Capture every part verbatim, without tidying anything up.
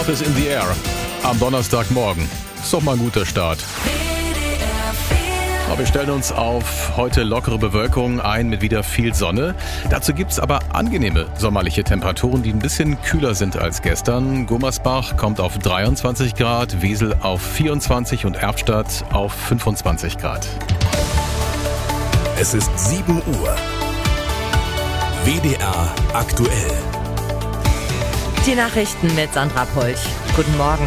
Love is in the air. Am Donnerstagmorgen. Ist doch mal ein guter Start. Aber wir stellen uns auf heute lockere Bewölkung ein mit wieder viel Sonne. Dazu gibt's aber angenehme sommerliche Temperaturen, die ein bisschen kühler sind als gestern. Gummersbach kommt auf dreiundzwanzig Grad, Wesel auf vierundzwanzig und Erftstadt auf fünfundzwanzig Grad. Es ist sieben Uhr. W D R aktuell. Die Nachrichten mit Sandra Polch. Guten Morgen.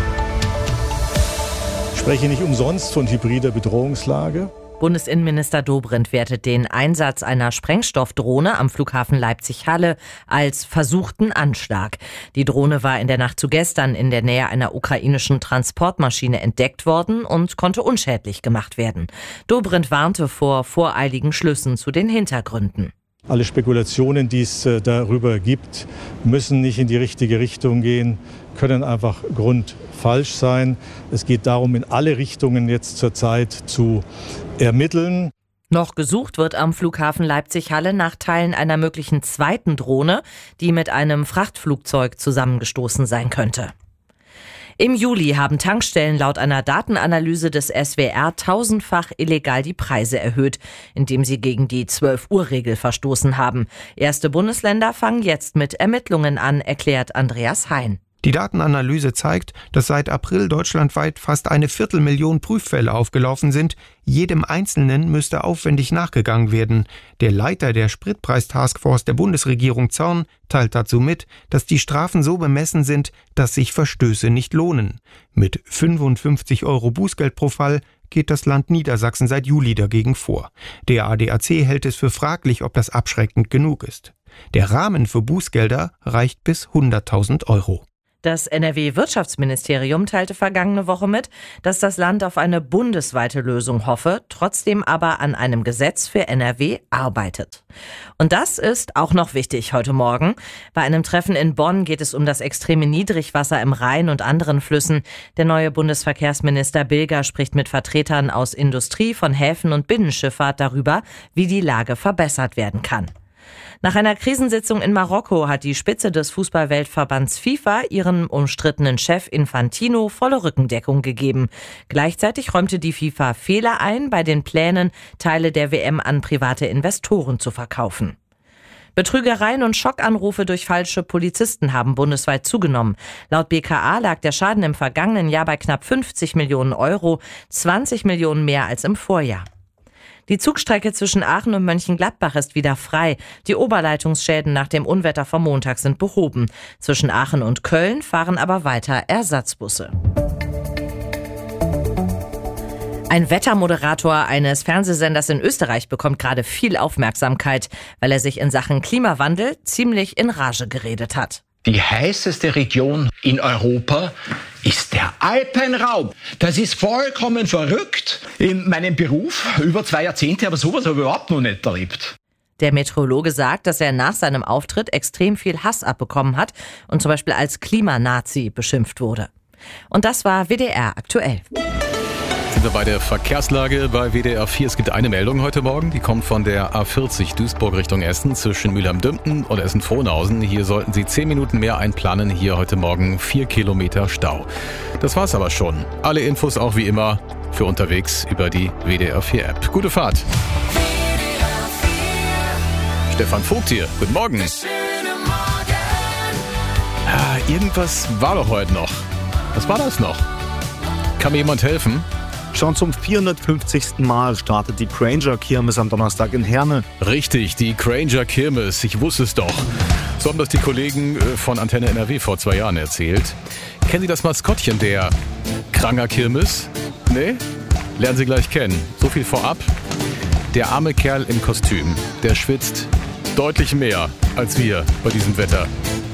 Ich spreche nicht umsonst von hybrider Bedrohungslage. Bundesinnenminister Dobrindt wertet den Einsatz einer Sprengstoffdrohne am Flughafen Leipzig-Halle als versuchten Anschlag. Die Drohne war in der Nacht zu gestern in der Nähe einer ukrainischen Transportmaschine entdeckt worden und konnte unschädlich gemacht werden. Dobrindt warnte vor voreiligen Schlüssen zu den Hintergründen. Alle Spekulationen, die es darüber gibt, müssen nicht in die richtige Richtung gehen, können einfach grundfalsch sein. Es geht darum, in alle Richtungen jetzt zurzeit zu ermitteln. Noch gesucht wird am Flughafen Leipzig-Halle nach Teilen einer möglichen zweiten Drohne, die mit einem Frachtflugzeug zusammengestoßen sein könnte. Im Juli haben Tankstellen laut einer Datenanalyse des S W R tausendfach illegal die Preise erhöht, indem sie gegen die zwölf-Uhr-Regel verstoßen haben. Erste Bundesländer fangen jetzt mit Ermittlungen an, erklärt Andreas Hein. Die Datenanalyse zeigt, dass seit April deutschlandweit fast eine Viertelmillion Prüffälle aufgelaufen sind. Jedem Einzelnen müsste aufwendig nachgegangen werden. Der Leiter der Spritpreis-Taskforce der Bundesregierung Zorn teilt dazu mit, dass die Strafen so bemessen sind, dass sich Verstöße nicht lohnen. Mit fünfundfünfzig Euro Bußgeld pro Fall geht das Land Niedersachsen seit Juli dagegen vor. Der A D A C hält es für fraglich, ob das abschreckend genug ist. Der Rahmen für Bußgelder reicht bis hunderttausend Euro. Das N R W-Wirtschaftsministerium teilte vergangene Woche mit, dass das Land auf eine bundesweite Lösung hoffe, trotzdem aber an einem Gesetz für N R W arbeitet. Und das ist auch noch wichtig heute Morgen. Bei einem Treffen in Bonn geht es um das extreme Niedrigwasser im Rhein und anderen Flüssen. Der neue Bundesverkehrsminister Bilger spricht mit Vertretern aus Industrie, von Häfen und Binnenschifffahrt darüber, wie die Lage verbessert werden kann. Nach einer Krisensitzung in Marokko hat die Spitze des Fußballweltverbands FIFA ihrem umstrittenen Chef Infantino volle Rückendeckung gegeben. Gleichzeitig räumte die FIFA Fehler ein bei den Plänen, Teile der W M an private Investoren zu verkaufen. Betrügereien und Schockanrufe durch falsche Polizisten haben bundesweit zugenommen. Laut B K A lag der Schaden im vergangenen Jahr bei knapp fünfzig Millionen Euro, zwanzig Millionen mehr als im Vorjahr. Die Zugstrecke zwischen Aachen und Mönchengladbach ist wieder frei. Die Oberleitungsschäden nach dem Unwetter vom Montag sind behoben. Zwischen Aachen und Köln fahren aber weiter Ersatzbusse. Ein Wettermoderator eines Fernsehsenders in Österreich bekommt gerade viel Aufmerksamkeit, weil er sich in Sachen Klimawandel ziemlich in Rage geredet hat. Die heißeste Region in Europa ist der Alpenraum. Das ist vollkommen verrückt. In meinem Beruf, über zwei Jahrzehnte, aber sowas habe ich überhaupt noch nicht erlebt. Der Meteorologe sagt, dass er nach seinem Auftritt extrem viel Hass abbekommen hat und zum Beispiel als Klimanazi beschimpft wurde. Und das war W D R aktuell. Sind wir bei der Verkehrslage bei W D R vier. Es gibt eine Meldung heute Morgen, die kommt von der A vierzig Duisburg Richtung Essen zwischen Mülheim-Dümpten und Essen-Frohnhausen. Hier sollten Sie zehn Minuten mehr einplanen. Hier heute Morgen vier Kilometer Stau. Das war's aber schon. Alle Infos auch wie immer für unterwegs über die W D R vier App. Gute Fahrt. Stefan Vogt hier. Guten Morgen. Ah, irgendwas war doch heute noch. Was war das noch? Kann mir jemand helfen? Schon zum vierhundertfünfzigsten Mal startet die Granger Kirmes am Donnerstag in Herne. Richtig, die Granger Kirmes. Ich wusste es doch. So haben das die Kollegen von Antenne N R W vor zwei Jahren erzählt. Kennen Sie das Maskottchen der Granger Kirmes? Nee? Lernen Sie gleich kennen. So viel vorab. Der arme Kerl im Kostüm, der schwitzt deutlich mehr als wir bei diesem Wetter.